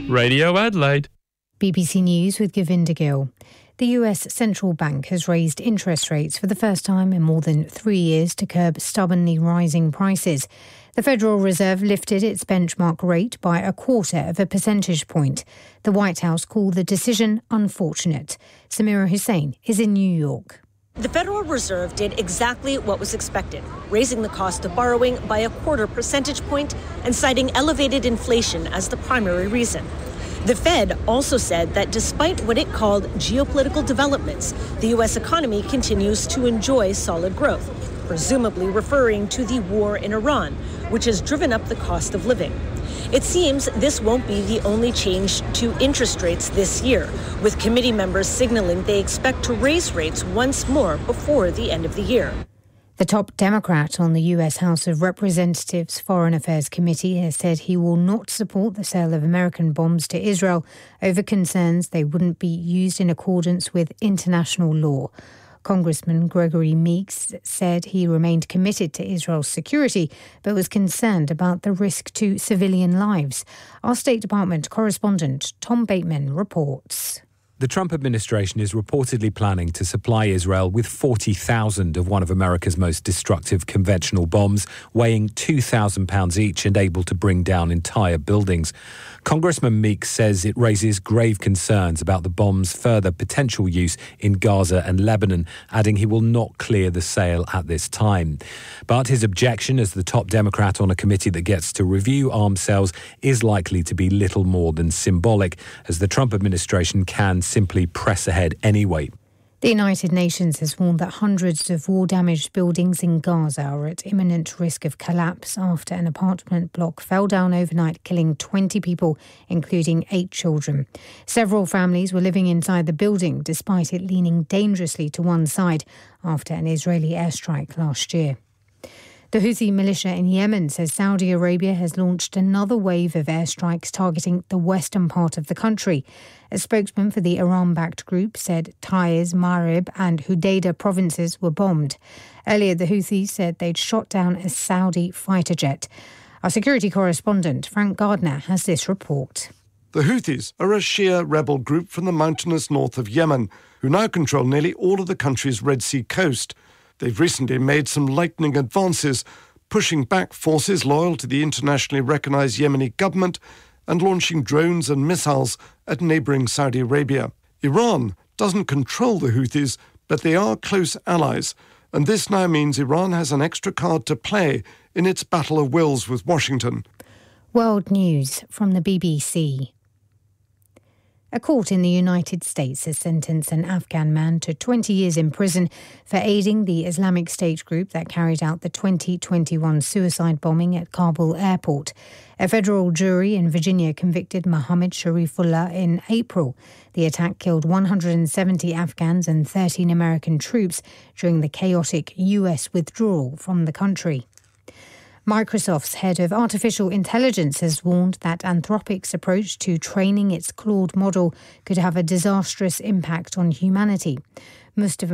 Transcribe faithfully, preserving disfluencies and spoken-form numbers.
Radio Adelaide. B B C News with Govinda Gill. The U S Central Bank has raised interest rates for the first time in more than three years to curb stubbornly rising prices. The Federal Reserve lifted its benchmark rate by a quarter of a percentage point. The White House called the decision unfortunate. Samira Hussain is in New York. The Federal Reserve did exactly what was expected, raising the cost of borrowing by a quarter percentage point and citing elevated inflation as the primary reason. The Fed also said that despite what it called geopolitical developments, the U S economy continues to enjoy solid growth, presumably referring to the war in Iran, which has driven up the cost of living. It seems this won't be the only change to interest rates this year, with committee members signaling they expect to raise rates once more before the end of the year. The top Democrat on the U S House of Representatives Foreign Affairs Committee has said he will not support the sale of American bombs to Israel over concerns they wouldn't be used in accordance with international law. Congressman Gregory Meeks said he remained committed to Israel's security, but was concerned about the risk to civilian lives. Our State Department correspondent Tom Bateman reports. The Trump administration is reportedly planning to supply Israel with forty thousand of one of America's most destructive conventional bombs, weighing two thousand pounds each and able to bring down entire buildings. Congressman Meeks says it raises grave concerns about the bomb's further potential use in Gaza and Lebanon, adding he will not clear the sale at this time. But his objection as the top Democrat on a committee that gets to review arms sales is likely to be little more than symbolic, as the Trump administration can simply press ahead anyway. The United Nations has warned that hundreds of war-damaged buildings in Gaza are at imminent risk of collapse after an apartment block fell down overnight, killing twenty people, including eight children. Several families were living inside the building, despite it leaning dangerously to one side after an Israeli airstrike last year. The Houthi militia in Yemen says Saudi Arabia has launched another wave of airstrikes targeting the western part of the country. A spokesman for the Iran-backed group said Taiz, Marib and Hudaydah provinces were bombed. Earlier, the Houthis said they'd shot down a Saudi fighter jet. Our security correspondent, Frank Gardner, has this report. The Houthis are a Shia rebel group from the mountainous north of Yemen, who now control nearly all of the country's Red Sea coast. They've recently made some lightning advances, pushing back forces loyal to the internationally recognised Yemeni government and launching drones and missiles at neighbouring Saudi Arabia. Iran doesn't control the Houthis, but they are close allies, and this now means Iran has an extra card to play in its battle of wills with Washington. World News from the B B C. A court in the United States has sentenced an Afghan man to twenty years in prison for aiding the Islamic State group that carried out the twenty twenty-one suicide bombing at Kabul airport. A federal jury in Virginia convicted Mohammed Sharifullah in April. The attack killed one hundred seventy Afghans and thirteen American troops during the chaotic U S withdrawal from the country. Microsoft's head of artificial intelligence has warned that Anthropic's approach to training its Claude model could have a disastrous impact on humanity. Mustafa